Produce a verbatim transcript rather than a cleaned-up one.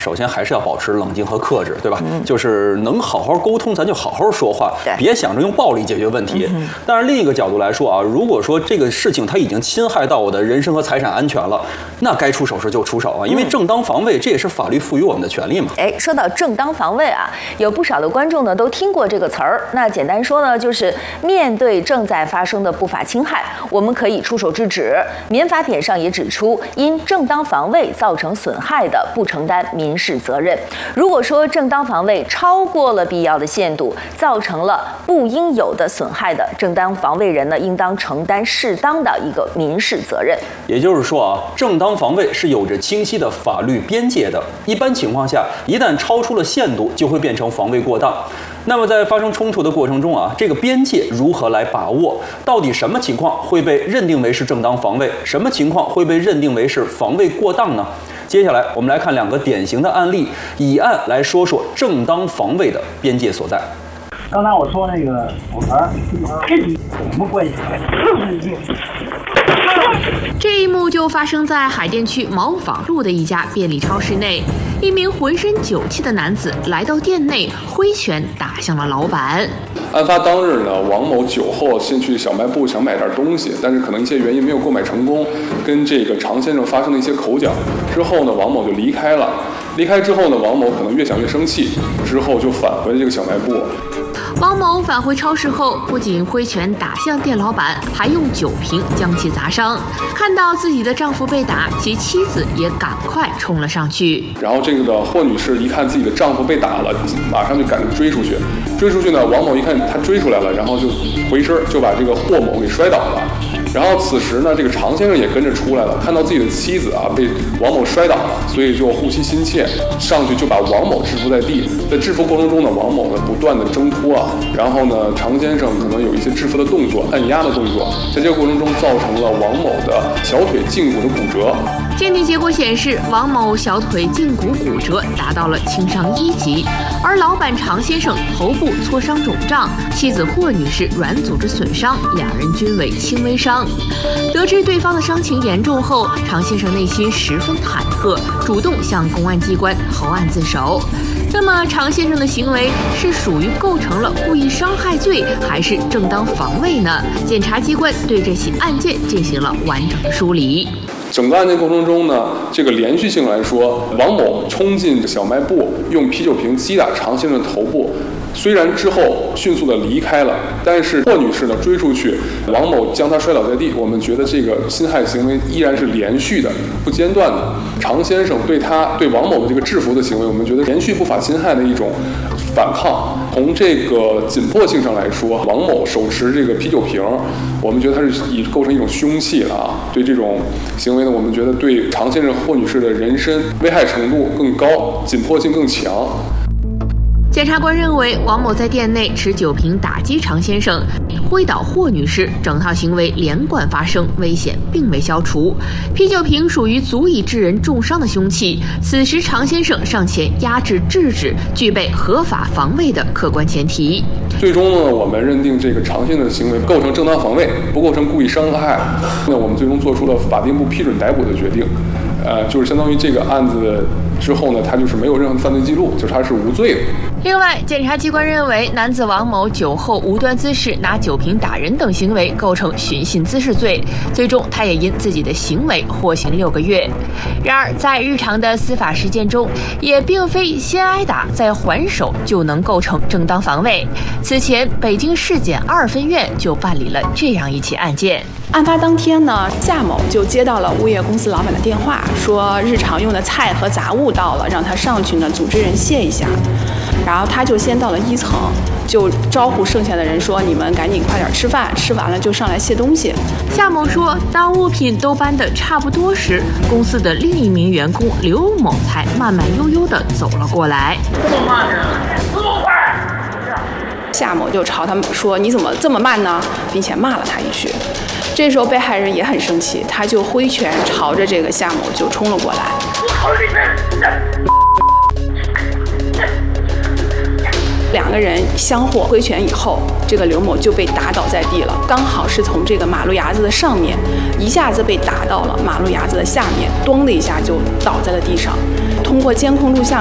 首先还是要保持冷静和克制，对吧？嗯、就是能好好沟通，咱就好好说话，别想着用暴力解决问题。嗯、但是另一个角度来说啊，如果说这个事情它已经侵害到我的人身和财产安全了，那该出手时就出手啊，因为正当防卫这也是法律赋予我们的权利嘛。 哎，说到正当防卫啊，有不少的观众呢都听过这个词儿。那简单说呢，就是面对正在发生的不法侵害，我们可以出手制止。民法典上也指出，因正当防卫造成损害的，不承担民事责任。如果说正当防卫超过了必要的限度，造成了不应有的损害的，正当防卫人呢，应当承担适当的一个民事责任。 也就是说啊，正当防卫是有着清晰的法律边界的。一般情况下，一旦超出了限度，就会变成防卫过当。那么在发生冲突的过程中啊，这个边界如何来把握？到底什么情况会被认定为是正当防卫？什么情况会被认定为是防卫过当呢？接下来我们来看两个典型的案例，以案来说说正当防卫的边界所在。 刚才我说那个手牌跟你什么关系？ 这一幕就发生在海淀区毛坊路的一家便利超市内，一名浑身酒气的男子来到店内，挥拳打向了老板。 案发当日呢，王某酒后先去小卖部想买点东西，但是可能一些原因没有购买成功，跟这个常先生发生了一些口角。之后呢，王某就离开了。离开之后呢，王某可能越想越生气，之后就返回了这个小卖部。 王某返回超市后，不仅挥拳打向店老板，还用酒瓶将其砸伤。看到自己的丈夫被打，其妻子也赶快冲了上去。 然后这个的霍女士一看自己的丈夫被打了，马上就赶着追出去。追出去呢，王某一看他追出来了，然后就回身就把这个霍某给摔倒了。然后此时呢，这个常先生也跟着出来了，看到自己的妻子啊被王某摔倒了，所以就护妻心切，上去就把王某制服在地。在制服过程中呢，王某呢不断的挣脱啊，然后呢，常先生可能有一些制服的动作，按压的动作，在这个过程中造成了王某的小腿胫骨的骨折。 鉴定结果显示，王某小腿胫骨骨折达到了轻伤一级，而老板常先生头部挫伤肿胀，妻子霍女士软组织损伤，两人均为轻微伤。得知对方的伤情严重后，常先生内心十分忐忑，主动向公安机关投案自首。那么，常先生的行为是属于构成了故意伤害罪，还是正当防卫呢？检察机关对这起案件进行了完整的梳理。 整个案件过程中呢，这个连续性来说，王某冲进小卖部，用啤酒瓶击打常先生的头部。虽然之后迅速的离开了，但是霍女士呢追出去，王某将她摔倒在地。我们觉得这个侵害行为依然是连续的、不间断的。常先生对他对王某的这个制服的行为，我们觉得连续不法侵害的一种反抗。从这个紧迫性上来说，王某手持这个啤酒瓶，我们觉得他是已构成一种凶器了啊。对这种行为呢，我们觉得对常先生和霍女士的人身危害程度更高，紧迫性更强。 检察官认为，王某在店内持酒瓶打击常先生，挥倒霍女士，整套行为连贯发生，危险并未消除。啤酒瓶属于足以致人重伤的凶器，此时常先生上前压制制止，具备合法防卫的客观前提。 最终呢，我们认定这个常先生的行为构成正当防卫，不构成故意伤害。那我们最终做出了法定部批准逮捕的决定，呃，就是相当于这个案子之后呢，他就是没有任何犯罪记录，就是他是无罪的。 另外，检察机关认为，男子王某酒后无端滋事、拿酒瓶打人等行为构成寻衅滋事罪，最终他也因自己的行为获刑六个月。然而，在日常的司法实践中，也并非先挨打再还手就能构成正当防卫。此前，北京市检二分院就办理了这样一起案件。 案发当天呢，夏某就接到了物业公司老板的电话，说日常用的菜和杂物到了，让他上去呢组织人卸一下。然后他就先到了一层，就招呼剩下的人说：“你们赶紧快点吃饭，吃完了就上来卸东西。” 夏某说，当物品都搬得差不多时，公司的另一名员工刘某才慢慢悠悠地走了过来。 这么慢呢？这么快！ 夏某就朝他们说：“你怎么这么慢呢？”并且骂了他一句。这时候被害人也很生气，他就挥拳朝着这个夏某就冲了过来。两个人相互挥拳以后，这个刘某就被打倒在地了，刚好是从这个马路牙子的上面一下子被打到了马路牙子的下面，咚的一下就倒在了地上。 通过监控录像